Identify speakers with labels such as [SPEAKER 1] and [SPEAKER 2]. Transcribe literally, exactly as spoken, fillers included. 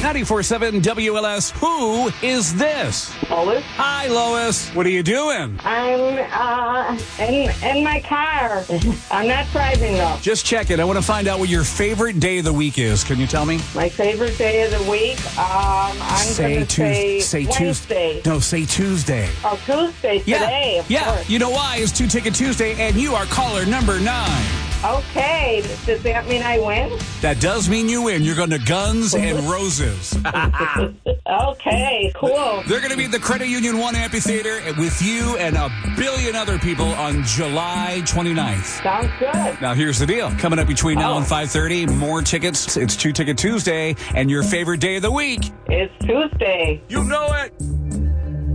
[SPEAKER 1] ninety-four point seven W L S. Who is this?
[SPEAKER 2] Lois.
[SPEAKER 1] Hi, Lois. What are you doing?
[SPEAKER 2] I'm uh, in, in my car. I'm not driving, though.
[SPEAKER 1] Just check it. I want to find out what your favorite day of the week is. Can you tell me?
[SPEAKER 2] My favorite day of the week? Um, I'm going to say,
[SPEAKER 1] say
[SPEAKER 2] Wednesday.
[SPEAKER 1] Tuesday. No, say Tuesday.
[SPEAKER 2] Oh, Tuesday,
[SPEAKER 1] Yeah.
[SPEAKER 2] today, of
[SPEAKER 1] yeah.
[SPEAKER 2] course.
[SPEAKER 1] You know why? It's Two Ticket Tuesday, and you are caller number nine.
[SPEAKER 2] Okay, does that mean I win?
[SPEAKER 1] That does mean you win. You're going to Guns N' Roses.
[SPEAKER 2] Okay, cool.
[SPEAKER 1] They're going to be at the Credit Union One Amphitheater with you and a billion other people on July twenty-ninth.
[SPEAKER 2] Sounds good.
[SPEAKER 1] Now, here's the deal. Coming up between now
[SPEAKER 2] Oh.
[SPEAKER 1] and five thirty, more tickets. It's Two Ticket Tuesday, and your favorite day of the week.
[SPEAKER 2] It's Tuesday.
[SPEAKER 1] You know it.